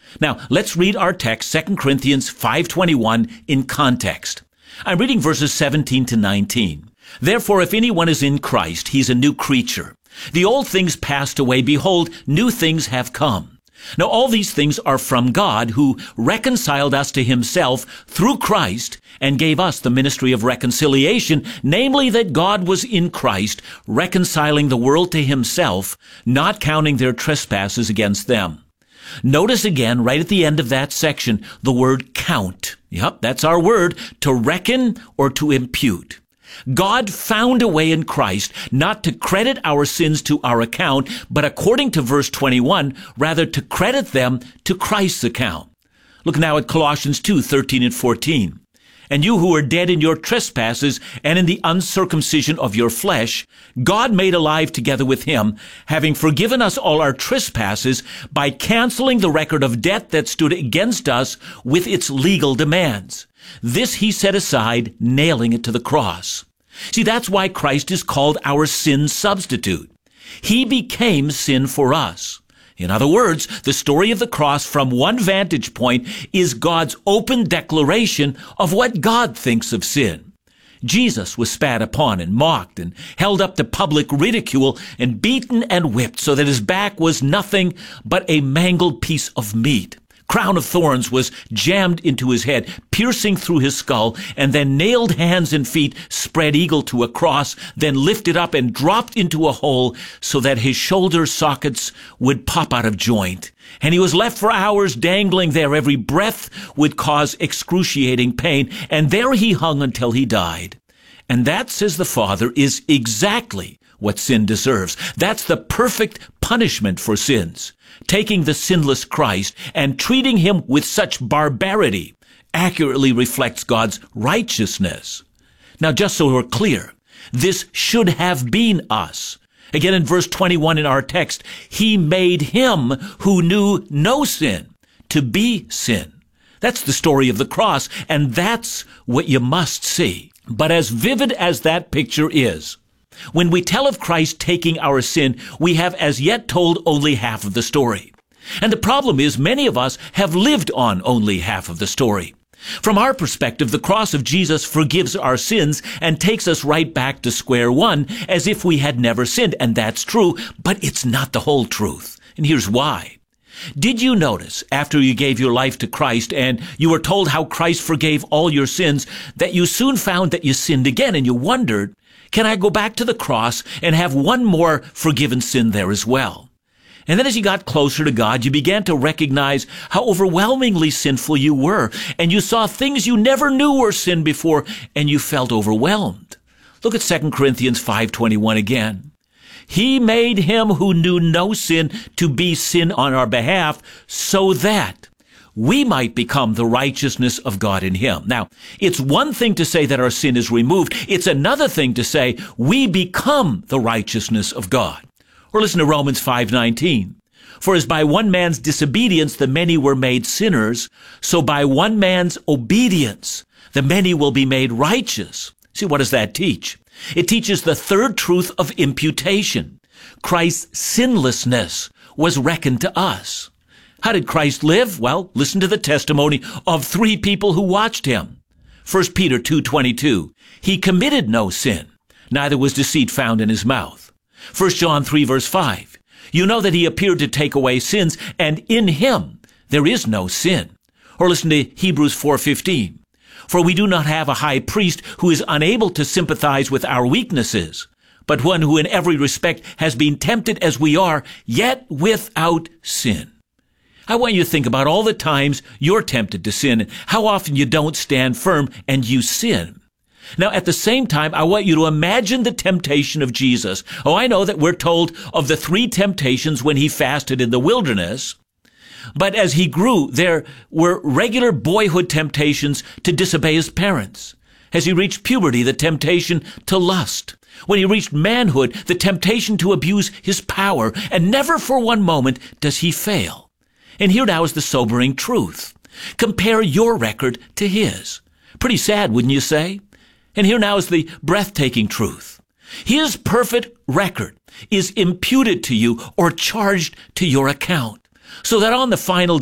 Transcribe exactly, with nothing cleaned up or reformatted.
Now, let's read our text, Second Corinthians five twenty-one, in context. I'm reading verses seventeen to nineteen. Therefore, if anyone is in Christ, he's a new creature. The old things passed away. Behold, new things have come. Now, all these things are from God, who reconciled us to himself through Christ and gave us the ministry of reconciliation, namely that God was in Christ, reconciling the world to himself, not counting their trespasses against them. Notice again, right at the end of that section, the word count. Yep, that's our word, to reckon or to impute. God found a way in Christ not to credit our sins to our account, but according to verse twenty-one, rather to credit them to Christ's account. Look now at Colossians two, thirteen and fourteen. And you who are dead in your trespasses and in the uncircumcision of your flesh, God made alive together with him, having forgiven us all our trespasses by canceling the record of debt that stood against us with its legal demands. This he set aside, nailing it to the cross. See, that's why Christ is called our sin substitute. He became sin for us. In other words, the story of the cross from one vantage point is God's open declaration of what God thinks of sin. Jesus was spat upon and mocked and held up to public ridicule and beaten and whipped so that his back was nothing but a mangled piece of meat. Crown of thorns was jammed into his head, piercing through his skull, and then nailed hands and feet spread eagle to a cross, then lifted up and dropped into a hole so that his shoulder sockets would pop out of joint. And he was left for hours dangling there. Every breath would cause excruciating pain, and there he hung until he died. And that, says the Father, is exactly what sin deserves. That's the perfect punishment for sins. Taking the sinless Christ and treating him with such barbarity accurately reflects God's righteousness. Now, just so we're clear, this should have been us. Again, in verse twenty-one in our text, he made him who knew no sin to be sin. That's the story of the cross, and that's what you must see. But as vivid as that picture is, when we tell of Christ taking our sin, we have as yet told only half of the story. And the problem is many of us have lived on only half of the story. From our perspective, the cross of Jesus forgives our sins and takes us right back to square one as if we had never sinned. And that's true, but it's not the whole truth. And here's why. Did you notice after you gave your life to Christ and you were told how Christ forgave all your sins that you soon found that you sinned again and you wondered, can I go back to the cross and have one more forgiven sin there as well? And then as you got closer to God, you began to recognize how overwhelmingly sinful you were, and you saw things you never knew were sin before, and you felt overwhelmed. Look at Second Corinthians five twenty-one again. He made him who knew no sin to be sin on our behalf, so that we might become the righteousness of God in him. Now, it's one thing to say that our sin is removed. It's another thing to say we become the righteousness of God. Or listen to Romans five nineteen. For as by one man's disobedience the many were made sinners, so by one man's obedience the many will be made righteous. See, what does that teach? It teaches the third truth of imputation. Christ's sinlessness was reckoned to us. How did Christ live? Well, listen to the testimony of three people who watched him. First Peter two twenty-two. He committed no sin, neither was deceit found in his mouth. First John three verse five. You know that he appeared to take away sins, and in him there is no sin. Or listen to Hebrews four fifteen. For we do not have a high priest who is unable to sympathize with our weaknesses, but one who in every respect has been tempted as we are, yet without sin. I want you to think about all the times you're tempted to sin and how often you don't stand firm and you sin. Now, at the same time, I want you to imagine the temptation of Jesus. Oh, I know that we're told of the three temptations when he fasted in the wilderness. But as he grew, there were regular boyhood temptations to disobey his parents. As he reached puberty, the temptation to lust. When he reached manhood, the temptation to abuse his power. And never for one moment does he fail. And here now is the sobering truth. Compare your record to his. Pretty sad, wouldn't you say? And here now is the breathtaking truth. His perfect record is imputed to you or charged to your account, so that on the final